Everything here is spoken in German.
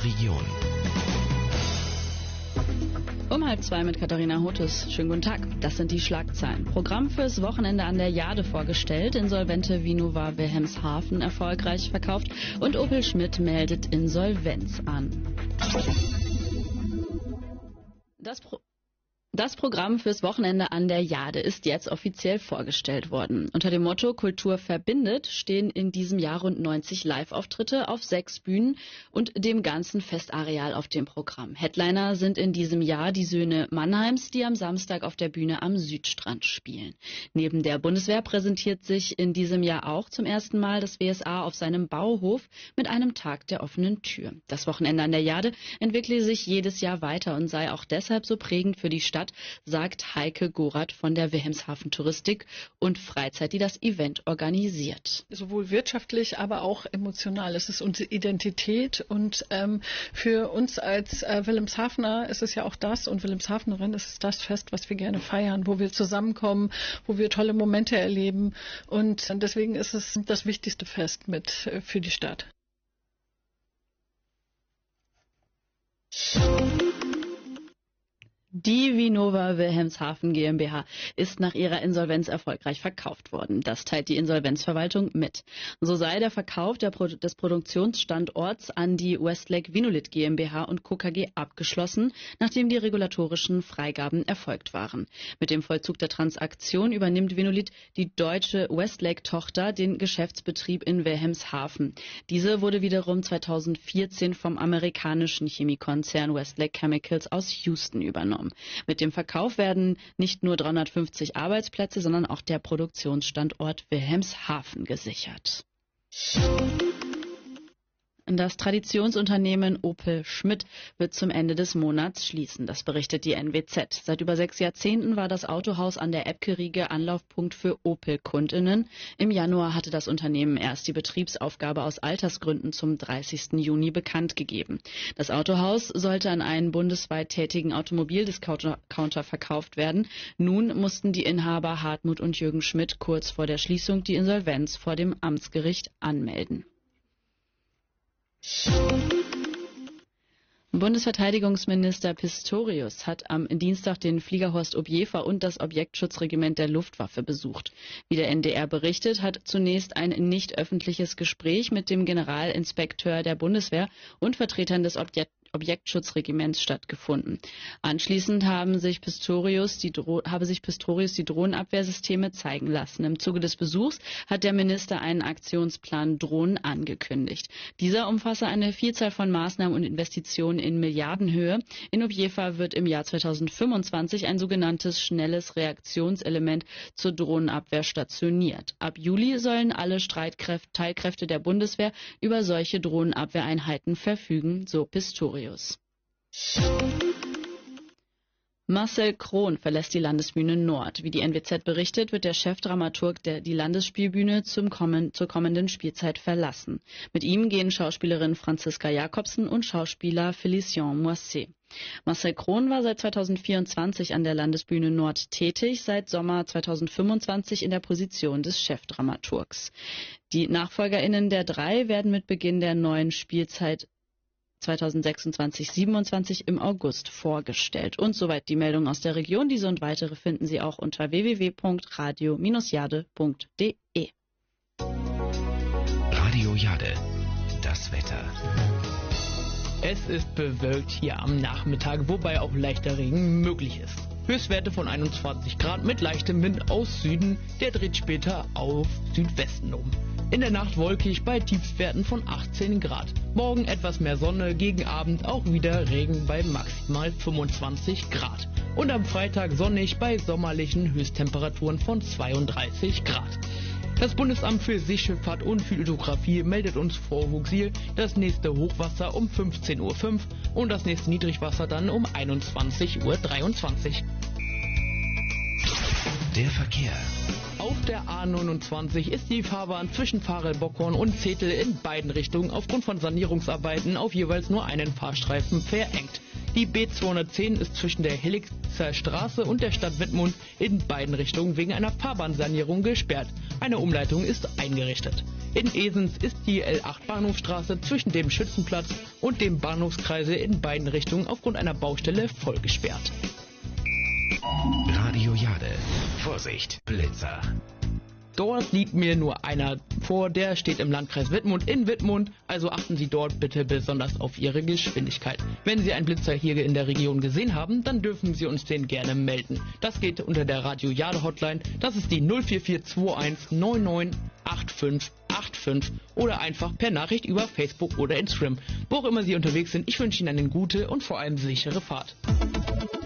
Region. Um 1:30 mit Katharina Hotes. Schönen guten Tag. Das sind die Schlagzeilen. Programm fürs Wochenende an der Jade vorgestellt. Insolvente Vinova Wilhelmshaven erfolgreich verkauft. Und Opel Schmidt meldet Insolvenz an. Das Programm fürs Wochenende an der Jade ist jetzt offiziell vorgestellt worden. Unter dem Motto Kultur verbindet stehen in diesem Jahr rund 90 Live-Auftritte auf 6 Bühnen und dem ganzen Festareal auf dem Programm. Headliner sind in diesem Jahr die Söhne Mannheims, die am Samstag auf der Bühne am Südstrand spielen. Neben der Bundeswehr präsentiert sich in diesem Jahr auch zum ersten Mal das WSA auf seinem Bauhof mit einem Tag der offenen Tür. Das Wochenende an der Jade entwickle sich jedes Jahr weiter und sei auch deshalb so prägend für die Stadt, sagt Heike Gorath von der Wilhelmshaven Touristik und Freizeit, die das Event organisiert. Sowohl wirtschaftlich, aber auch emotional. Es ist unsere Identität und für uns als Wilhelmshavener ist es ja auch das und Wilhelmshavenerin ist es das Fest, was wir gerne feiern, wo wir zusammenkommen, wo wir tolle Momente erleben und deswegen ist es das wichtigste Fest mit für die Stadt. Die Vinova Wilhelmshaven GmbH ist nach ihrer Insolvenz erfolgreich verkauft worden. Das teilt die Insolvenzverwaltung mit. So sei der Verkauf des Produktionsstandorts an die Westlake Vinolith GmbH und Co. KG abgeschlossen, nachdem die regulatorischen Freigaben erfolgt waren. Mit dem Vollzug der Transaktion übernimmt Vinolith, die deutsche Westlake-Tochter, den Geschäftsbetrieb in Wilhelmshaven. Diese wurde wiederum 2014 vom amerikanischen Chemiekonzern Westlake Chemicals aus Houston übernommen. Mit dem Verkauf werden nicht nur 350 Arbeitsplätze, sondern auch der Produktionsstandort Wilhelmshaven gesichert. Das Traditionsunternehmen Opel Schmidt wird zum Ende des Monats schließen. Das berichtet die NWZ. Seit über 6 Jahrzehnten war das Autohaus an der Eppke-Riege Anlaufpunkt für Opel-KundInnen. Im Januar hatte das Unternehmen erst die Betriebsaufgabe aus Altersgründen zum 30. Juni bekannt gegeben. Das Autohaus sollte an einen bundesweit tätigen Automobildiscounter verkauft werden. Nun mussten die Inhaber Hartmut und Jürgen Schmidt kurz vor der Schließung die Insolvenz vor dem Amtsgericht anmelden. Bundesverteidigungsminister Pistorius hat am Dienstag den Fliegerhorst Objever und das Objektschutzregiment der Luftwaffe besucht. Wie der NDR berichtet, hat zunächst ein nicht öffentliches Gespräch mit dem Generalinspekteur der Bundeswehr und Vertretern des Objektschutzregiments stattgefunden. Anschließend habe sich Pistorius die Drohnenabwehrsysteme zeigen lassen. Im Zuge des Besuchs hat der Minister einen Aktionsplan Drohnen angekündigt. Dieser umfasse eine Vielzahl von Maßnahmen und Investitionen in Milliardenhöhe. In Objever wird im Jahr 2025 ein sogenanntes schnelles Reaktionselement zur Drohnenabwehr stationiert. Ab Juli sollen alle Teilkräfte der Bundeswehr über solche Drohnenabwehreinheiten verfügen, so Pistorius. Marcel Krohn verlässt die Landesbühne Nord. Wie die NWZ berichtet, wird der Chefdramaturg die Landesspielbühne zur kommenden Spielzeit verlassen. Mit ihm gehen Schauspielerin Franziska Jakobsen und Schauspieler Félicien Moisset. Marcel Krohn war seit 2024 an der Landesbühne Nord tätig, seit Sommer 2025 in der Position des Chefdramaturgs. Die NachfolgerInnen der 3 werden mit Beginn der neuen Spielzeit 2026/27 im August vorgestellt. Und soweit die Meldung aus der Region. Diese und weitere finden Sie auch unter www.radio-jade.de. Radio Jade, das Wetter. Es ist bewölkt hier am Nachmittag, wobei auch leichter Regen möglich ist. Höchstwerte von 21 Grad mit leichtem Wind aus Süden, der dreht später auf Südwesten um. In der Nacht wolkig bei Tiefstwerten von 18 Grad. Morgen etwas mehr Sonne, gegen Abend auch wieder Regen bei maximal 25 Grad. Und am Freitag sonnig bei sommerlichen Höchsttemperaturen von 32 Grad. Das Bundesamt für Seeschifffahrt und Hydrographie meldet uns vor Huxil das nächste Hochwasser um 15:05 Uhr und das nächste Niedrigwasser dann um 21:23 Uhr. Der Verkehr. Auf der A29 ist die Fahrbahn zwischen Farel-Bockhorn und Zetel in beiden Richtungen aufgrund von Sanierungsarbeiten auf jeweils nur einen Fahrstreifen verengt. Die B210 ist zwischen der Helixer Straße und der Stadt Wittmund in beiden Richtungen wegen einer Fahrbahnsanierung gesperrt. Eine Umleitung ist eingerichtet. In Esens ist die L8 Bahnhofstraße zwischen dem Schützenplatz und dem Bahnhofskreisel in beiden Richtungen aufgrund einer Baustelle voll gesperrt. Radio Jade. Vorsicht, Blitzer. Dort liegt mir nur einer vor, der steht im Landkreis Wittmund in Wittmund, also achten Sie dort bitte besonders auf Ihre Geschwindigkeit. Wenn Sie einen Blitzer hier in der Region gesehen haben, dann dürfen Sie uns den gerne melden. Das geht unter der Radio Jade Hotline, das ist die 04421 998585 oder einfach per Nachricht über Facebook oder Instagram. Wo auch immer Sie unterwegs sind, ich wünsche Ihnen eine gute und vor allem sichere Fahrt.